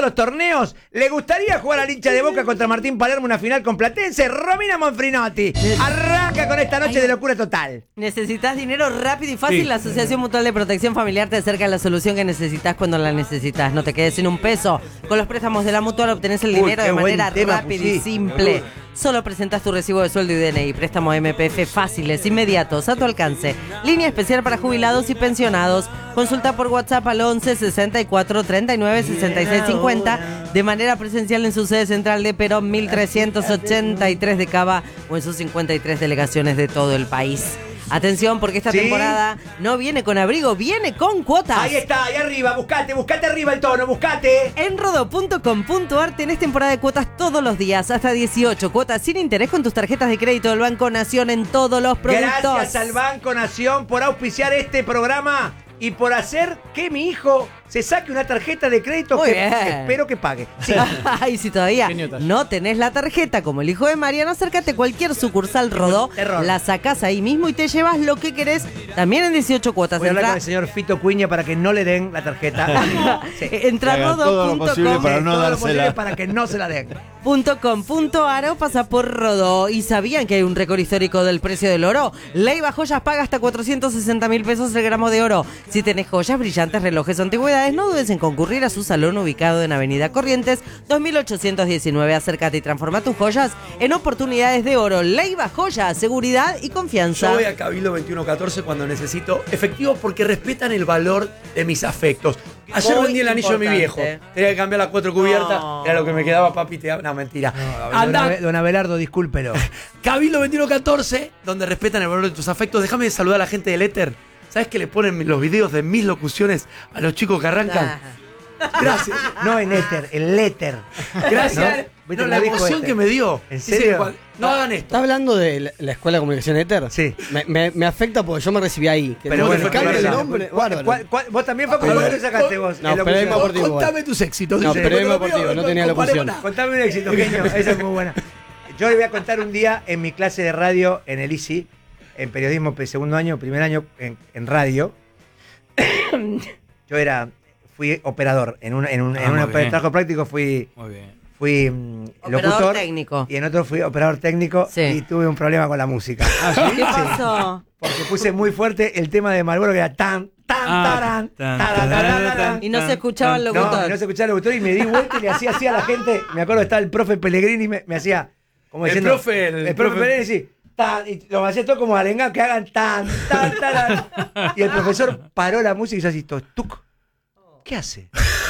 los torneos. ¿Le gustaría jugar al hincha de Boca contra Martín Palermo una final con Platense? Romina Monfrinotti arranca con esta noche de locura total. ¿Necesitas dinero rápido y fácil? Sí. La Asociación Mutual de Protección Familiar te acerca a la solución que necesitas cuando la necesitas. No te quedes sin un peso. Con los préstamos de la Mutual obtenés el dinero qué de buen manera tema rápida y pusiste, simple. Solo presentas tu recibo de sueldo y DNI. Préstamos MPF fáciles, inmediatos, a tu alcance. Línea especial para jubilados y pensionados. Consulta por WhatsApp al 11 64 39 66 50 de manera presencial en su sede central de Perón 1383 de Cava o en sus 53 delegaciones de todo el país. Atención, porque esta temporada no viene con abrigo, viene con cuotas. Ahí está, ahí arriba, buscate arriba el tono, buscate. En rodo.com.ar tenés temporada de cuotas todos los días, hasta 18 cuotas sin interés con tus tarjetas de crédito del Banco Nación en todos los productos. Gracias al Banco Nación por auspiciar este programa y por hacer que mi hijo se saque una tarjeta de crédito Muy que bien. espero que pague. Sí. Y si todavía Genio taller. no tenés la tarjeta como el hijo de Mariano, acércate a cualquier sucursal Rodó, Terror. la sacás ahí mismo y te llevas lo que querés, también en 18 cuotas. Voy a hablar Entrá- con el señor Fito Cuña para que no le den la tarjeta. Sí. Entra a Que haga todo lo posible rodo.com. para no Todo lo posible dársela. para que no se la den. .com.ar o pasa por Rodó. ¿Y sabían que hay un récord histórico del precio del oro? Leiva Joyas paga hasta 460.000 pesos el gramo de oro. Si tenés joyas, brillantes, relojes o antigüedades, no dudes en concurrir a su salón ubicado en Avenida Corrientes 2819. Acércate y transforma tus joyas en oportunidades de oro. Leiva Joyas, seguridad y confianza. Yo voy a Cabildo 2114 cuando necesito efectivo porque respetan el valor de mis afectos. Ayer Muy vendí el anillo de mi viejo. importante. Tenía que cambiar las 4 cubiertas. No. Era lo que me quedaba, papi. No, mentira. Anda, Don Abelardo, discúlpelo. Cabildo 2114, donde respetan el valor de tus afectos. Déjame saludar a la gente del Éter. ¿Sabes que le ponen los videos de mis locuciones a los chicos que arrancan? Gracias. No en éter, en letter. Gracias. ¿Viste No, la lo dijo emoción este? que me dio. ¿En Dice, serio? no hagan esto. ¿Estás hablando de la Escuela de Comunicación Éter? Sí. Me afecta porque yo me recibí ahí. Que Pero no, bueno, que cambie el claro. nombre. Bárbaro. ¿Vos también, Facu? ¿Cuánto te sacaste vos? No, en locución? periodismo deportivo. Contame tus éxitos. No, dice. periodismo Bueno, deportivo, no tenía comparemos locución. nada. Contame un éxito, genio. Esa es muy buena. Yo le voy a contar un día en mi clase de radio en el ICI, en periodismo segundo año, primer año en radio. Yo fui operador. En un muy bien. trabajo práctico fui Muy bien. Operador locutor. técnico. Y en otro fui operador técnico Sí. y tuve un problema con la música. ¿Qué pasó? Porque puse muy fuerte el tema de Marlboro que era tan, tarán, tarán. Y no se escuchaba el locutor. No se escuchaba el locutor y me di vuelta y le hacía así a la gente. Me acuerdo que estaba el profe Pellegrini y me hacía como El diciendo. profe, el profe Pellegrini sí. Tan, y lo hacía todo como arengado, que hagan tan, tarán. Y el profesor paró la música y hizo así, tuc. ¿Qué hace?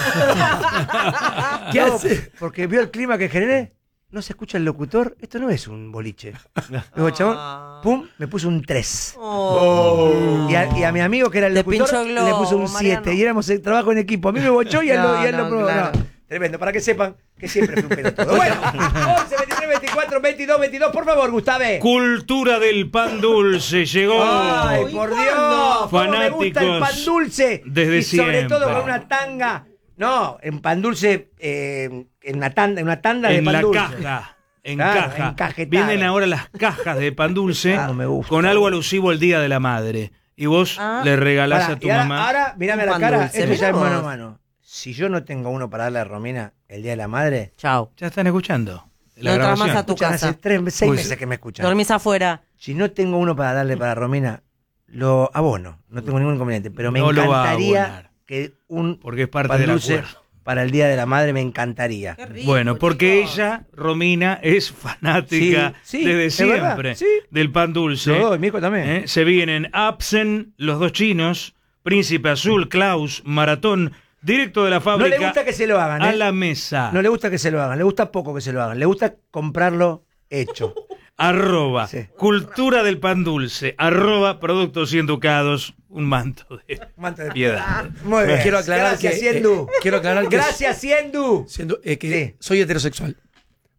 ¿Qué No, hace? porque vio el clima que generé. No se escucha el locutor. Esto no es un boliche. Luego, chabón, pum, me puso un 3. Oh. Y a mi amigo que era el Te locutor pinchó el globo, le puso un 7. Mariano. Y éramos el trabajo en equipo. A mí me bochó y él No, lo no, probó. claro. No, tremendo, para que sepan que siempre fui un pelotudo. Bueno, 11, 23, 24, 22, 22. Por favor, Gustave. Cultura del pan dulce llegó. Ay, por Dios. Cómo me gusta el pan dulce. Desde y sobre siempre. todo con una tanga. No, en pan dulce, en una tanda de En pan la dulce. caja. En Claro, caja. encajetado. Vienen ahora las cajas de pan dulce Ah, no me gusta. con algo alusivo al Día de la Madre. Y vos le regalás Pará, a tu y ahora, mamá. Ahora, mirame Un la pan cara. dulce, Esto mirá ya es mano a vos. mano. Si yo no tengo uno para darle a Romina el Día de la Madre, Chao. Ya están escuchando. La No entras grabación. más a tu escuchan casa. hace 6 Uy, meses que me escuchan. Dormís afuera. Si no tengo uno para darle para Romina, lo abono. No tengo ningún inconveniente. Pero me No lo va a encantaría abonar. que un Porque es parte pan del dulce acuerdo. para el Día de la Madre me encantaría. Bueno, porque ella, Romina, es fanática Sí, sí, desde es verdad, siempre sí. del pan dulce. Yo doy, mi hijo también. Se vienen Absen, los dos chinos, Príncipe Azul, Klaus, Maratón, directo de la No fábrica le gusta que se lo hagan, a ¿eh? la mesa. No le gusta que se lo hagan, le gusta poco que se lo hagan, le gusta comprarlo hecho. @ Sí. Cultura del pan dulce, @ Productos y Enducados, un manto de Manto de piedad. Muy bien. Quiero aclarar Gracias, que, Siendu. quiero aclarar que Gracias, Siendu. que Sí. soy heterosexual.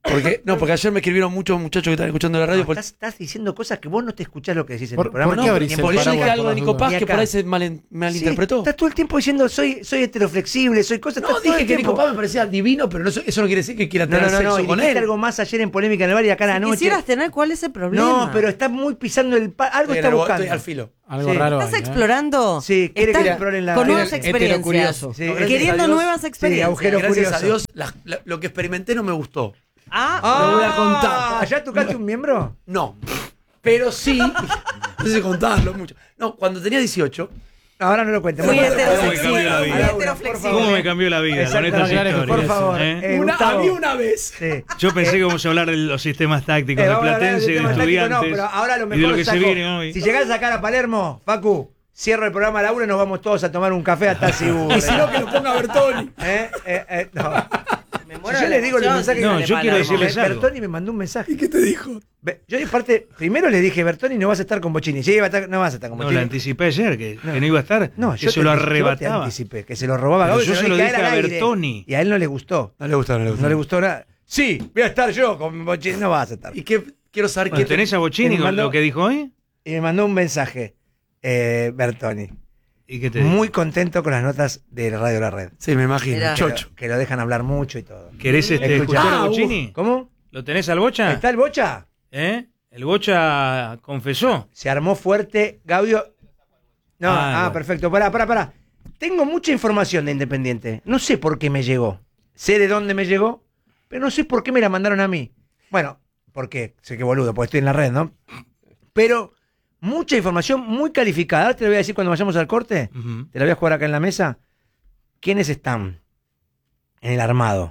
Porque ayer me escribieron muchos muchachos que están escuchando la radio. No, estás diciendo cosas que vos no te escuchás lo que decís en el ¿Por programa. qué abrís el Porque yo dije paraguas algo por de las Nico dudas? Paz que por ahí se malinterpretó. Sí, estás todo el tiempo diciendo soy heteroflexible, soy cosas. No, estás todo dije el que tiempo. Nico Paz me parecía divino, pero eso no quiere decir que quiera tener sexo y con dijiste él. algo más ayer en Polémica en el Bar y acá a la noche. Quisieras tener, ¿cuál es el problema? No, pero está muy pisando el algo está buscando. Estoy al filo. Algo Sí. raro ¿Estás hay, ¿eh? explorando? Sí, quiere Estás que exploren la con vida. nuevas experiencias. Heterocurioso. Sí, gracias Queriendo a Dios. nuevas experiencias. agujero Gracias a curioso. Dios, lo que experimenté no me gustó. Ah, Te voy a contar. ¿Ya tocaste un miembro? No. Pero sí. No sé si contarlo mucho. No, cuando tenía 18. Ahora no lo cuentes. muy Bueno, heteroflexible. la Muy vida. heteroflexible. ¿Cómo me cambió la vida con estas Exactamente. historias? Por favor. ¿eh? Gustavo. Había una vez. Sí. Yo pensé que íbamos a hablar de los sistemas tácticos de Vamos a hablar del Platense, de tema táctico, Estudiantes, no, pero ahora lo y de mejor lo que se saco. viene hoy. Si llegás a sacar a Palermo, Facu, cierro el programa a la 1 y nos vamos todos a tomar un café hasta Sibur. Y si no, que lo ponga Bertoni. No. Me muero Si yo de le digo los emoción, mensajes No, de yo quiero Palermo. decirles algo. Bertoni me mandó un mensaje. ¿Y qué te dijo? Yo de parte, primero le dije, Bertoni, no vas a estar con Bocini. Sí, no vas a estar con No, Bocini. la anticipé ayer, que no iba a estar, No, que yo se lo yo te arrebataba. anticipé, que se lo robaba Pero Gaudio, yo se lo dije él al a aire. Bertoni. Y a él no le gustó. No le gustó, No le gustó nada. Sí, voy a estar yo con Bocini. No vas a estar. ¿Y qué? Quiero saber Bueno, qué ¿tenés a Bocini me mandó- lo que dijo hoy? Y me mandó un mensaje, Bertoni. ¿Y qué te dijo? Muy contento con las notas de Radio La Red. Sí, me imagino. Mirá. Chocho. Que lo dejan hablar mucho y todo. ¿Querés Escuchá. escuchar a Ah, Bocini? ¿Cómo? ¿Lo tenés al Bocha? ¿Está el Bocha? ¿Eh? El Bocha confesó. Se armó fuerte Gaudio. No, Bueno. perfecto. Pará. Tengo mucha información de Independiente. No sé por qué me llegó. Sé de dónde me llegó, pero no sé por qué me la mandaron a mí. Bueno, porque sé que boludo, porque estoy en la red, ¿no? Pero mucha información muy calificada. Ahora te lo voy a decir cuando vayamos al corte. Ujú. Te la voy a jugar acá en la mesa. ¿Quiénes están en el armado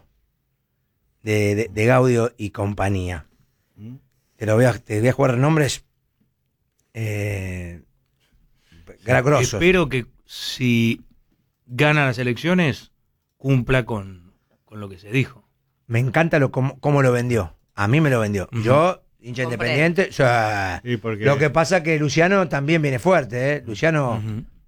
de Gaudio y compañía? Te voy a jugar nombres grosos. Espero que si gana las elecciones, cumpla con lo que se dijo. Me encanta cómo lo vendió. A mí me lo vendió. Ujú. Yo, hincha Compré. independiente, ¿Y por qué? lo que pasa que Luciano también viene fuerte, ¿eh? Luciano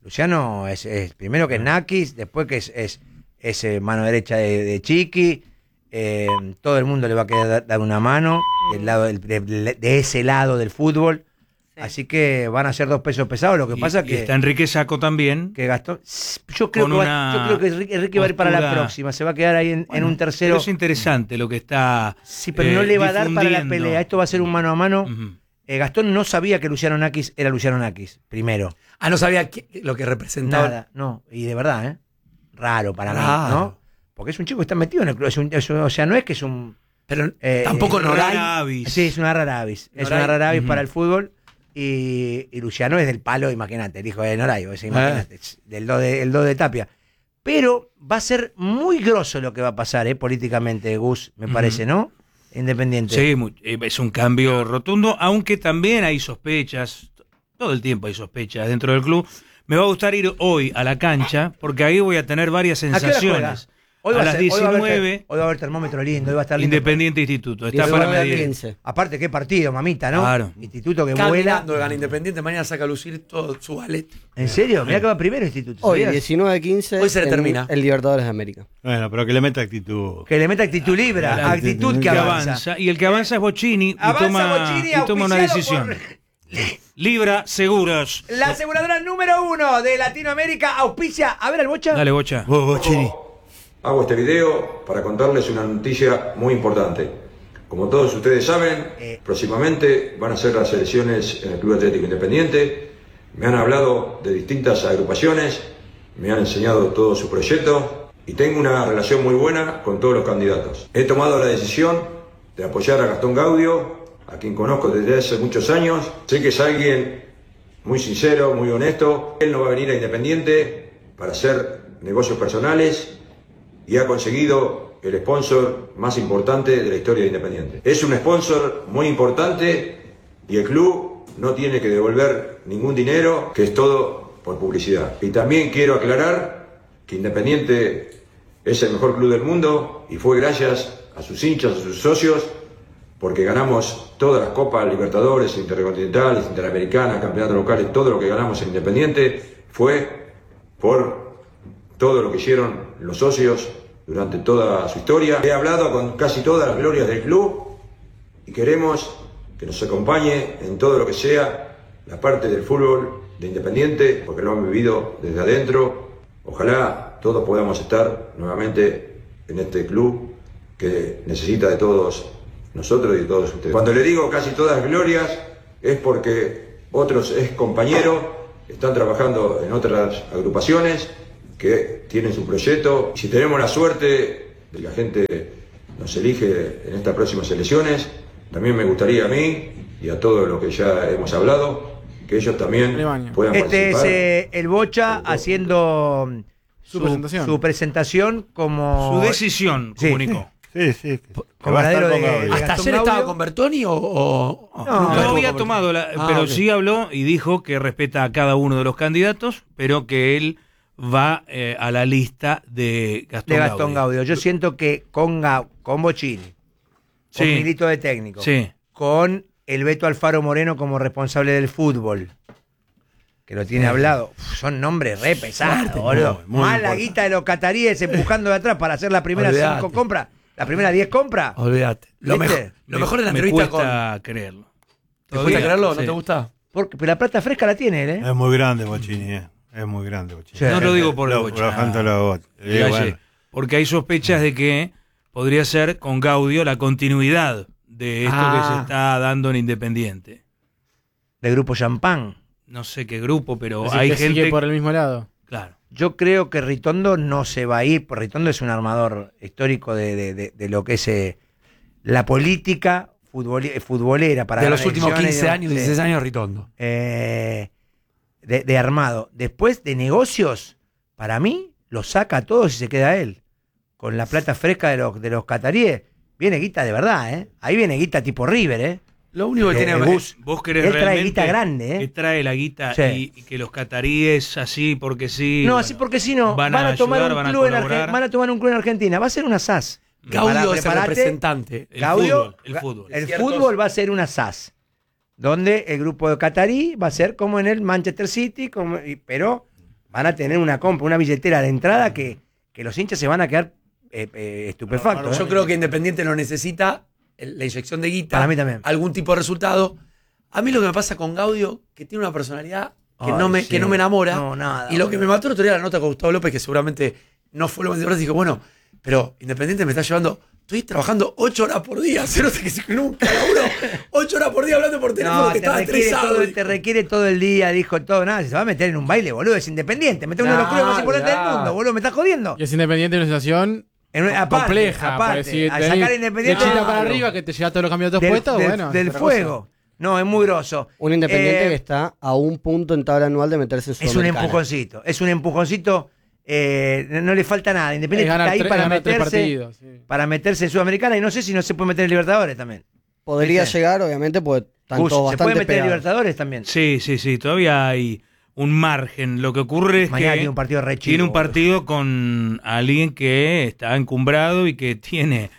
es primero que es Nakis, después que es mano derecha de Chiqui. Todo el mundo le va a querer dar una mano del lado de ese lado del fútbol. Sí. Así que van a ser dos pesos pesados. Lo que pasa Y que está Enrique Saco también. que Gastón, yo creo Con que, una yo creo que Enrique va a ir para la postura- próxima, se va a quedar ahí en un Pero tercero. es interesante lo que está. Sí, pero no le va a dar para la difundiendo. pelea, esto va a ser un mano a mano. Ujú. Gastón no sabía que Luciano Nakis era Luciano Nakis, primero. Ah, no sabía lo que representaba. Nada, no, y de verdad, ¿eh? Raro para mí, Raro. ¿no? Porque es un chico que está metido en el club, o sea, no es que es un... Pero tampoco Noray. Rara avis. Sí, es una rara avis, es Noray. una rara avis Ujú. para el fútbol. Y Luciano es del palo, imagínate, el hijo de Noray, o sea, imagínate, el 2 de Tapia. Pero va a ser muy grosso lo que va a pasar, políticamente, Gus, me parece, ¿no? Independiente. Sí, es un cambio rotundo, aunque también hay sospechas, todo el tiempo hay sospechas dentro del club. Me va a gustar ir hoy a la cancha, porque ahí voy a tener varias ¿A qué hora juega? sensaciones. Hoy A va las ser- hoy va a haber 19, hoy va a haber termómetro lindo, hoy va a estar lindo. Independiente Instituto. Está 19 para a medir. 15. Aparte, qué partido, mamita, ¿no? Claro. Instituto que vuela. Caminando gana Independiente, mañana saca a lucir todo su ballet. ¿En serio? Mirá que va primero Instituto. Hoy, ¿sabías? 19 a 15. Hoy se le en termina. El Libertadores de América. Bueno, pero que le meta actitud. Que le meta actitud libra, La actitud que que avanza. Y el que avanza es Bocini y Avanza toma, Bocini, y toma una auspiciado decisión. por- Libra Seguros. La aseguradora número 1 de Latinoamérica auspicia. A ver al Bocha. Dale, Bocha. Hago este video para contarles una noticia muy importante. Como todos ustedes saben, próximamente van a ser las elecciones en el Club Atlético Independiente. Me han hablado de distintas agrupaciones, me han enseñado todo su proyecto y tengo una relación muy buena con todos los candidatos. He tomado la decisión de apoyar a Gastón Gaudio, a quien conozco desde hace muchos años. Sé que es alguien muy sincero, muy honesto. Él no va a venir a Independiente para hacer negocios personales y ha conseguido el sponsor más importante de la historia de Independiente. Es un sponsor muy importante y el club no tiene que devolver ningún dinero, que es todo por publicidad. Y también quiero aclarar que Independiente es el mejor club del mundo y fue gracias a sus hinchas, a sus socios, porque ganamos todas las copas, Libertadores, Intercontinentales, Interamericanas, campeonatos locales, todo lo que ganamos en Independiente fue por todo lo que hicieron los socios durante toda su historia. He hablado con casi todas las glorias del club y queremos que nos acompañe en todo lo que sea la parte del fútbol de Independiente, porque lo han vivido desde adentro. Ojalá todos podamos estar nuevamente en este club que necesita de todos nosotros y de todos ustedes. Cuando le digo casi todas las glorias es porque otros ex compañeros están trabajando en otras agrupaciones que tienen su proyecto. Si tenemos la suerte de que la gente nos elige en estas próximas elecciones, también me gustaría a mí y a todos los que ya hemos hablado, que ellos también puedan Este participar. es el Bocha haciendo su presentación como... Su decisión, Sí. comunicó. Sí, sí. Como ganadero de ¿Hasta Gastón ayer estaba Gaudio. con Bertoni o No, No estuvo había con- tomado, pero ok. sí habló y dijo que respeta a cada uno de los candidatos, pero que él va a la lista de Gastón, Gaudio. Yo siento que con Bochini, con Sí. Milito de técnico, Sí. con el Beto Alfaro Moreno como responsable del fútbol, que lo tiene hablado, son nombres re pesados, boludo. muy Más la importante. guita de los cataríes empujando de atrás para hacer las primeras Olvidate. 5 compras, las primeras 10 compras. Olvídate. Lo ¿Viste? mejor de la me entrevista con... cuesta creerlo. ¿Te cuesta creerlo? ¿No Sí. te gusta? Pero la plata fresca la tiene él, ¿eh? Es muy grande Bochini, Es muy grande Bochini. Sí. No lo digo por el Lo- Bocha. por ejemplo, lo- Galle, bueno. porque hay sospechas de que podría ser con Gaudio la continuidad de esto que se está dando en Independiente. De Grupo Champán. No sé qué grupo, pero Así hay que gente... sigue por el mismo lado. Claro. Yo creo que Ritondo no se va a ir, porque Ritondo es un armador histórico de lo que es la política futbolera para De ganar los últimos elecciones, 15 años, sí. 16 años, Ritondo. De armado. Después de negocios, para mí, lo saca a todos y se queda él. Con la plata fresca de los cataríes. Viene guita de verdad, ¿eh? Ahí viene guita tipo River, ¿eh? Lo único que tiene... ¿Vos querés Él trae realmente guita grande, ¿eh? que trae la guita Sí. y que los cataríes así porque sí? No, bueno, así porque si no, van van a a tomar ayudar, un van a club en colaborar. van a tomar un club en Argentina. Va a ser una SAS. Gaudio es el Preparate. representante. El Gaudio, fútbol, el fútbol. El Ciertos- fútbol va a ser una SAS, donde el grupo de catarí va a ser como en el Manchester City, pero van a tener una compra, una billetera de entrada que los hinchas se van a quedar estupefactos. Yo creo que Independiente lo necesita, la inyección de guita, Para mí también. algún tipo de resultado. A mí lo que me pasa con Gaudio, que tiene una personalidad que, Ay, no me, sí. que no me enamora. No, nada, y lo que boludo. me mató el otro día la nota con Gustavo López, que seguramente no fue lo más importante, dije, bueno, pero Independiente me está llevando... Estoy trabajando 8 horas por día, cero que nunca laburo 8 horas por día hablando por teléfono, No, que estaba estresado. te requiere todo el día, dijo todo, nada, si se va a meter en un baile, boludo, es Independiente, mete uno de los clubes más importantes del mundo, boludo, me estás jodiendo. Y es Independiente de una situación compleja. aparte, porque si a tenés sacar Independiente de Chile para del- arriba, que te llega todos los campeonatos del, puestos, del- bueno. del es otra fuego. cosa. No, es muy grosso. Un Independiente Eh, que está a un punto en tabla anual de meterse en Es un Sudamericana. empujoncito, no le falta nada. Independiente Es ganar está ahí tres- para ganar tres meterse, partidos, sí. para meterse en Sudamericana y no sé si no se puede meter en Libertadores también. Podría ¿Viste? llegar, obviamente, porque están Gus, todos ¿se puede bastante meter en pegados. Libertadores también? Sí, todavía hay un margen. Lo que ocurre es Mañana que tiene un partido re chico, tiene un boludo. partido con alguien que está encumbrado y que tiene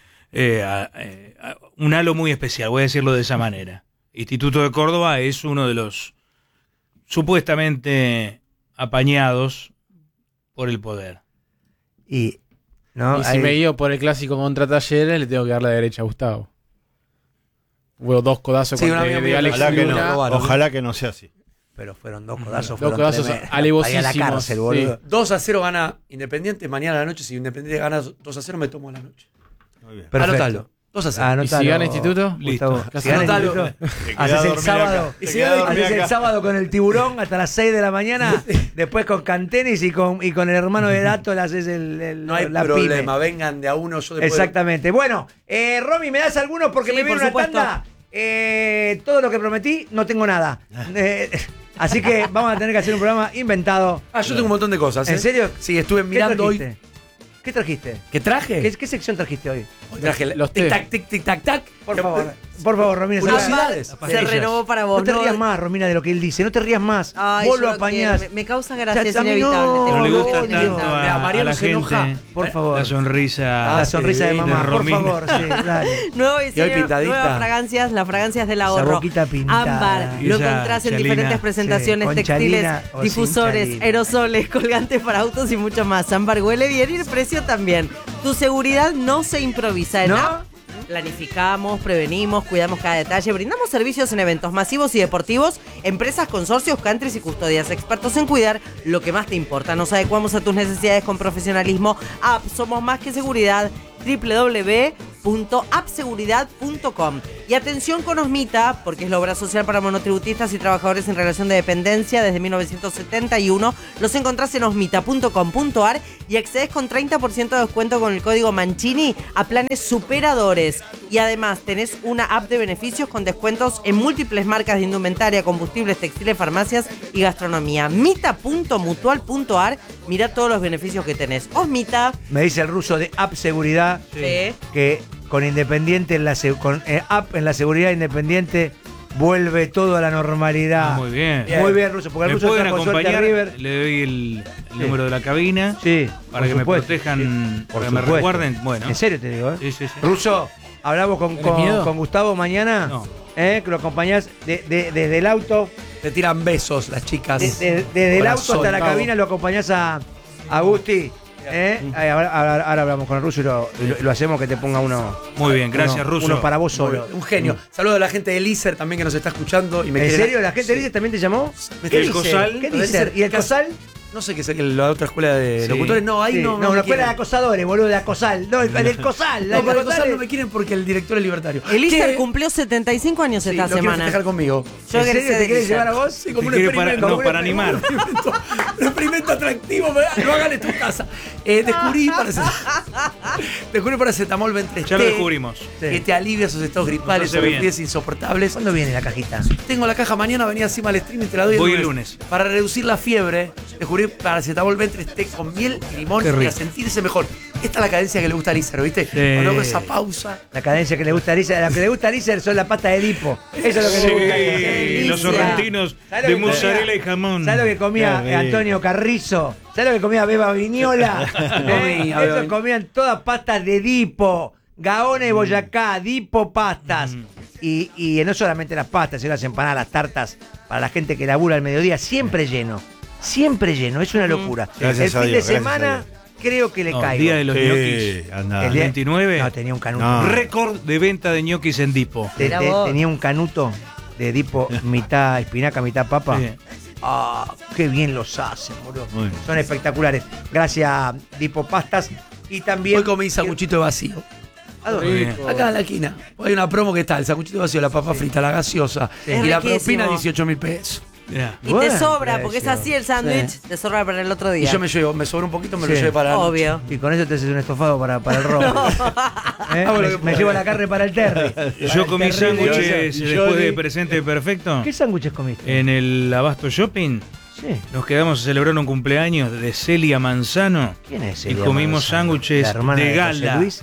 un halo muy especial, voy a decirlo de esa manera. Instituto de Córdoba es uno de los supuestamente apañados por el poder. Y, ¿no? Y si Ahí- me guío por el clásico contra Talleres, le tengo que dar la derecha a Gustavo. Hubo 2 codazos Sí, contra una amiga de mía Alex Ojalá que Luna. no, ojalá que no sea así. Pero fueron dos codazos. Dos fueron codazos tremendos. alevosísimos, Ahí a la cárcel, boludo. 2-0 gana Independiente, mañana a la noche, si Independiente gana 2-0 me tomo a la noche. Muy bien. Perfecto. Anotalo. 2-0. ¿Y si gana Instituto? Gustavo. Listo. Si gana Anotalo. Instituto, Te quedás haces el dormir sábado. acá. Te Y si quedás gana- dormir Haces el acá. sábado con el tiburón hasta las 6 de la mañana, después con Cantenis y con el hermano de Dato le haces No hay la problema, pyme. vengan de a uno, yo después... Exactamente. Bueno, Romy, ¿me das algunos? Porque Sí, me viene por una supuesto. tanda. Todo lo que prometí, no tengo nada. Así que vamos a tener que hacer un programa inventado. yo tengo un montón de cosas. ¿En serio? Sí, estuve mirando hoy. ¿Qué trajiste? ¿Qué traje? ¿Qué sección trajiste hoy? Hoy traje Los tic té. tac, tic tic tac tac. Por favor, Romina. Curiosidades. Se renovó para vos. No te rías más, Romina, de lo que él dice. No te rías más. Ay, Vos yo lo lo apañás. quiero. Me causa gracia, es Ya, a mí no. inevitable. No le no, gusta no, tanto no. a, Mira, a Mariano la se gente enoja. Por favor. la sonrisa. La sonrisa de sí, mamá, de por Romina. favor, sí, dale. Nuevo Y hoy diseño, pintadita. nuevas fragancias, las fragancias del Esa ahorro. boquita pintada. Ámbar, lo Esa encontrás en chalina. diferentes presentaciones Sí, con textiles, chalina o sin difusores, chalina. aerosoles, colgantes para autos y mucho más. Ámbar huele bien y el precio también. Tu seguridad no se improvisa. En ¿No? App planificamos, prevenimos, cuidamos cada detalle, brindamos servicios en eventos masivos y deportivos, empresas, consorcios, countries y custodias, expertos en cuidar lo que más te importa. Nos adecuamos a tus necesidades con profesionalismo. App, somos más que seguridad. www.appseguridad.com. Y atención con Osmita, porque es la obra social para monotributistas y trabajadores en relación de dependencia desde 1971. Los encontrás en osmita.com.ar y accedes con 30% de descuento con el código Mancini a planes superadores. Y además tenés una app de beneficios con descuentos en múltiples marcas de indumentaria, combustibles, textiles, farmacias y gastronomía. Mita.mutual.ar. Mira todos los beneficios que tenés. Osmita. Me dice el ruso de App Seguridad Sí. que con Independiente con App en la seguridad Independiente vuelve todo a la normalidad. Muy bien. Muy bien, ruso, porque el ¿Me ruso pueden está con suerte a acompañar? River. Le doy el número de la cabina Sí, para por que supuesto, me protejan, sí, por para que me supuesto. resguarden. Bueno, En serio te digo, ¿eh? sí, sí, sí. Ruso, hablamos ¿Tenés miedo? con Gustavo mañana. No. Que lo acompañás desde el auto. Te tiran besos las chicas. Desde el auto hasta la Gustavo. cabina lo acompañás a Gusti. Ahora hablamos con el ruso y lo hacemos que te ponga uno. Muy bien, gracias, Ruso. Uno para vos Muy solo. bien, un genio. Saludo a la gente de Lícer también que nos está escuchando. Y me ¿En quiere- serio? ¿La gente Sí. dice también te llamó? Me ¿Qué El dice? dice? Cosal. ¿Qué Pero dice? dice- ¿Y el Cosal? No sé qué es la otra escuela de Sí. locutores. No, ahí Sí. no. No, me la escuela de quieren. acosadores, boludo, de Acosal. No, el Cosal. No, para el Cosal Cosal no es- me quieren porque el director es libertario. Elíser ¿Qué? cumplió 75 años Sí, esta lo quiero semana. festejar conmigo. Yo ¿En serio egresé te de quieres Elíser. llevar a vos? Sí, como Te un quiere experimento. para- no, como para un animar. Un experimento atractivo. Lo hagan en tu casa. Descubrí paracetamol Ventres. Ya lo descubrimos. Que te alivia esos estados gripales, Nos hace bien. esos insoportables. ¿Cuándo viene la cajita? Tengo la caja mañana, venía encima al stream y te la doy Voy el lunes. Para reducir la fiebre, descubrí paracetamol Ventres té con miel y limón Qué y a rico. sentirse mejor. Esta es la cadencia que le gusta a Lícer, ¿viste? Sí. Cuando hago esa pausa. La cadencia que le gusta a Lícer. La que le gusta a Lícer son la pasta de Edipo. Eso es lo que le gusta a Lícer. Sí, los sorrentinos ¿Sabes lo de que comía? mozzarella y jamón. ¿Sabes lo que comía Qué rico. Antonio Carrizo? ¿Sabes lo que comía Beba Viñola? Comía, Eso Beba. comían todas pastas de Edipo. Gaona y Boyacá, Dipo pastas. Y no solamente las pastas, sino las empanadas, las tartas, para la gente que labura al mediodía, siempre lleno. Siempre lleno, es una locura. Gracias el a fin Dios, de gracias a semana Dios. creo que le No, caigo. Día de los Sí, ñoquis. anda. El día- 29. No, tenía un canuto. No. Récord de venta de ñoquis en Dipo. Mirá vos. Tenía un canuto de Dipo, mitad espinaca, mitad papa. Sí. Ah, qué bien los hacen, boludo. Muy bien. Son espectaculares. Gracias, Dipo Pastas. Y también. Hoy comí sanguchito de vacío. ¿A dónde? Rico. Acá en la esquina. Hoy hay una promo que está, el sanguchito de vacío, la papa frita, la gaseosa. Es Y la riquísimo. propina 18.000 pesos. Mirá. Y te Buen sobra, porque es precio. así el sándwich, te sobra para el otro Y día. yo me sobra un poquito, me lo Sí. llevé para la noche. Obvio. Y con eso te haces un estofado para el rojo. Hago lo que Me puedo. llevo la carne para el terry. Yo comí sándwiches Y después Johnny. de Presente Perfecto. ¿Qué sándwiches comiste? En el Abasto Shopping Sí. nos quedamos a celebrar un cumpleaños de Celia Manzano. ¿Quién es Y Celia comimos Manzano? sándwiches ¿La hermana de José gala. Luis?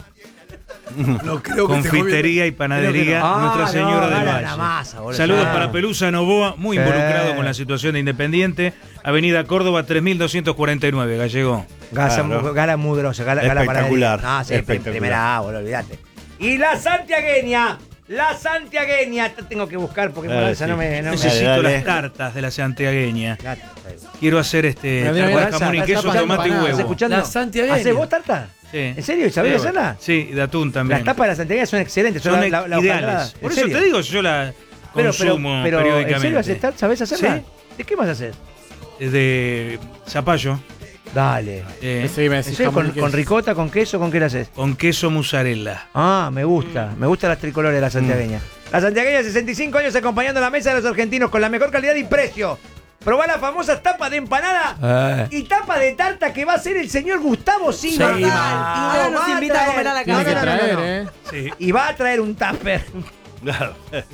No creo que esté Confitería y Creo panadería que no. Nuestra Ah, Señora no, del gala Valle. la masa, boludo. Saludos Ah. para Pelusa Novoa, muy Sí. involucrado con la situación de Independiente. Avenida Córdoba 3249, Gallego. Claro. Gala muy grosa. Gala Espectacular, panadería. No, sí, espectacular. primera A, boludo, olvídate. Y la santiagueña. La santiagueña. Esta tengo que buscar porque Claro, esa sí. no me. No me- Necesito dale. las tartas de la santiagueña. Ya está, está bien. Quiero hacer Pero mira, tarta de mira, jamón y las queso, tapas tomate y empanadas. ¿Estás huevo. escuchando? La santiagueña. ¿Haces vos tarta? Sí. ¿En serio? ¿Sabés Sí, hacerla? Sí, de atún también. Las tapas de la santiagueña son excelentes. Son, Son la ideales. hojaldrada. Por ¿En eso serio? te digo, yo la consumo pero ¿en periódicamente. serio haces tarta? ¿Sabés hacerla? Sí. ¿De qué vas a hacer? De zapallo. Dale. Ese me ¿En decís serio? jamón y ¿Con queso. ricota, con queso, con qué la haces? Con queso mozzarella. Ah, me gusta. Me gustan las tricolores de la santiagueña. La santiagueña, 65 años acompañando la mesa de los argentinos con la mejor calidad y precio. Probá las famosas tapas de empanada y tapa de tarta que va a hacer el señor Gustavo Silva. Sí, Y Ahora nos nos va invita a traer- comer a la Tiene casa. que no, traer, no. ¿eh? Sí. Y va a traer un tupper. Claro.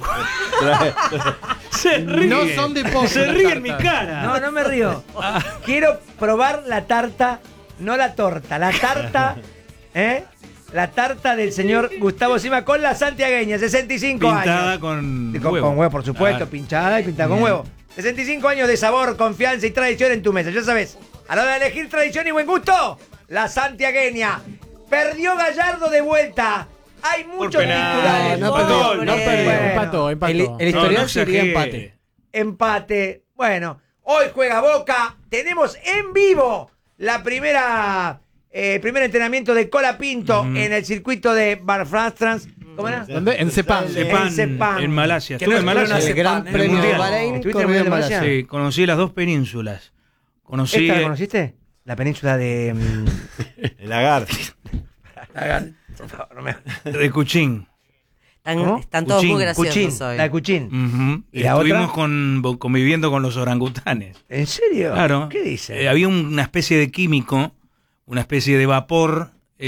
Se ríe. No son de pollo Se las ríe en mi tartas. cara. No, no me río. Quiero probar la tarta, no la torta. La tarta, ¿eh? La tarta del señor Gustavo Silva con la santiagueña, 65 Pintada años. con Con huevo. con huevo, por supuesto, Ah. pinchada y pintada con huevo. 65 años de sabor, confianza y tradición en tu mesa. Ya sabes, a la hora de elegir tradición y buen gusto, la santiagueña. Perdió Gallardo de vuelta. Hay muchos penal. titulares. No, Pobre. perdió, no perdió, Bueno. empató. El historial no sería exagere. empate. Empate. Bueno, hoy juega Boca. Tenemos en vivo la primera Primer entrenamiento de Colapinto en el circuito de Barfrastrans. ¿Cómo era? ¿Dónde? En Sepang. Sepang, en Malasia. Que Estuve en no es Malasia. El Gran el Premio de Mundial. Bahrein ¿Estuviste en corrió el en Malasia? Malasia. Sí, conocí las dos penínsulas. Conocí ¿Esta la conociste? La península de... El lagar. por favor, no me... de Kuching. ¿Cómo? Están todos Cuchín, muy graciosos Cuchín, hoy. la de Cuchín. Ujú. ¿Y la Estuvimos otra? conviviendo con los orangutanes. ¿En serio? Claro. ¿Qué dice? Había una especie de químico, una especie de vapor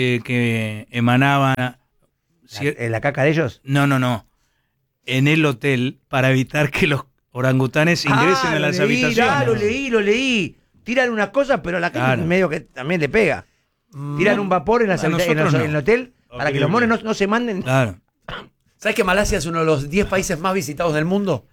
que emanaba... ¿La caca de ellos? No. En el hotel para evitar que los orangutanes ingresen a las habitaciones. Lo leí. Tiran unas cosas, pero a la gente Claro. medio que también le pega. Tiran un vapor en, las A nosotros no. en el hotel para que los monos no se manden. Claro. ¿Sabes que Malasia es uno de los 10 países más visitados del mundo?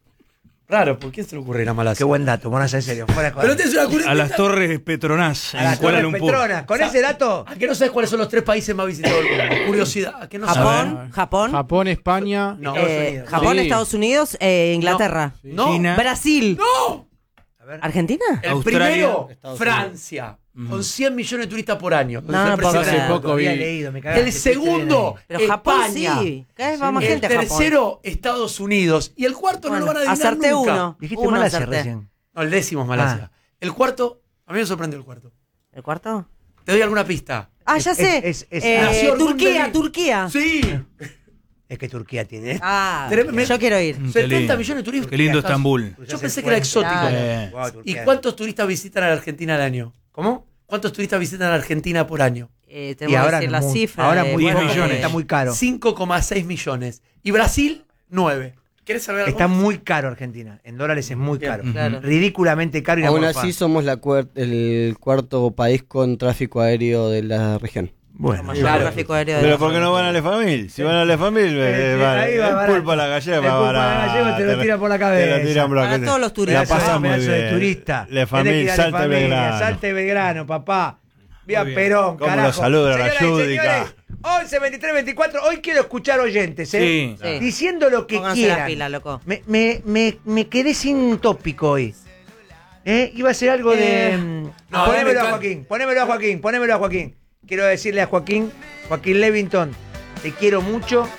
Raro, ¿por qué se le ocurre ir a Malasia? Qué buen dato, monas, en serio. Fuera de joda. Pero tienes una curiosidad. A las torres Petronas A en las Kuala Torres Lumpur. Petronas. Con ese dato, ¿A qué no sabes cuáles son los 3 países más visitados del mundo? Curiosidad. ¿A qué no sabes? Japón. Japón, España. No. Unidos. Japón, Sí. Estados Unidos, Inglaterra. No. China. Brasil. ¡No! ¿Argentina? El Australia, primero, Estados Francia, con 100 millones de turistas por año. No, Es no, impresionante. hace poco había vi. leído, me cagaste. El segundo, Pero Japón España. sí. Cada vez va más El gente a Japón. tercero, Estados Unidos. Y el cuarto no lo van a adivinar hacerte nunca. uno. Dijiste Uno Malasia acerté. recién. No, el décimo es Malasia. El cuarto, a mí me sorprendió el cuarto. ¿El cuarto? ¿Te doy alguna pista? Ah, ya sé. Nació el Turquía, mundo. Turquía. Sí. Es que Turquía tiene. Ah, Tenemos- yo quiero ir. Qué 70 lindo. millones de turistas. Qué lindo Estambul. Yo pensé que era exótico. Claro. Wow, ¿Y Turquía. cuántos turistas visitan a la Argentina al año? ¿Cómo? ¿Cuántos turistas visitan a la Argentina por año? Te Y voy a ahora decir no la mu- cifra. ahora de- muy 10 poco, millones. está muy caro. 5,6 millones. Y Brasil, 9. ¿Querés saber algo Está más? muy caro Argentina. En dólares es muy caro. Claro. Ridículamente caro y Aún amorfado. así somos el cuarto país con tráfico aéreo de la región. Bueno, Mayor Claro. tráfico aéreo de Pero la- ¿por qué no van a La Famil? Si van a La Famil, ahí va el barato. pulpo a la gallega El va pulpo a la barato. gallega te lo tira por la cabeza. Te lo tiran por la Para cabeza. todos los turistas. La pasamos muy pedazo de bien. turista. La Tenés que Famil, ir a La Salta y Familia, Belgrano. Salta y Belgrano, papá. Vía Muy bien. Perón, Cómo carajo. lo saluda la Señoras y Judica. señores, 11, 23, 24. Hoy quiero escuchar oyentes, ¿eh? Sí. Sí. Diciendo lo que Pónganse quieran. la pila, loco. Me quedé sin tópico hoy. Iba a ser algo de... no, ponémelo me a Joaquín, ponémelo a Joaquín. Quiero decirle a Joaquín Levington, te quiero mucho,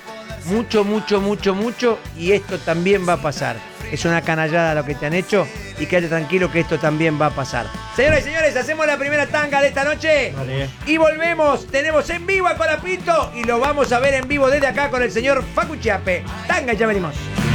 mucho, y esto también va a pasar. Es una canallada lo que te han hecho y quédate tranquilo que esto también va a pasar. Señoras y señores, hacemos la primera tanga de esta noche y volvemos. Tenemos en vivo a Colapinto y lo vamos a ver en vivo desde acá con el señor Facu Chiappe. Tanga, ya venimos.